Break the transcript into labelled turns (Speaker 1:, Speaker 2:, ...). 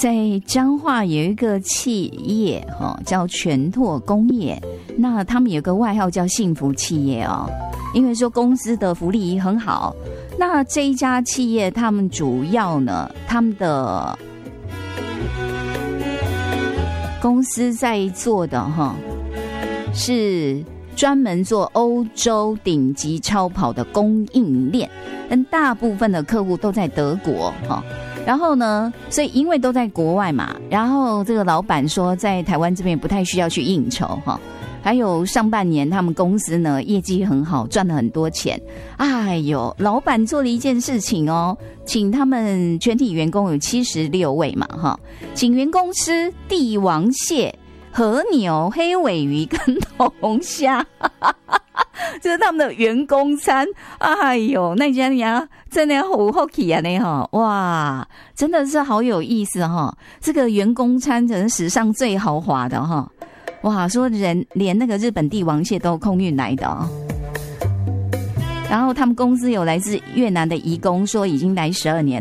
Speaker 1: 在彰化有一个企业叫全拓工业，那他们有个外号叫幸福企业哦，因为说公司的福利很好。那这一家企业他们主要呢，他们的公司在做的是专门做欧洲顶级超跑的供应链，但大部分的客户都在德国然后呢，所以因为都在国外嘛，然后这个老板说在台湾这边不太需要去应酬还有上半年他们公司呢业绩很好，赚了很多钱。哎呦，老板做了一件事情请他们全体员工有76位嘛请员工吃帝王蟹、和牛、黑尾鱼跟龙虾这是他们的员工餐。哎呦，那家呀真的好好奇啊哇，真的是好有意思这个员工餐真是史上最豪华的哇，说连那个日本帝王蟹都空运来的然后他们公司有来自越南的移工，说已经来12年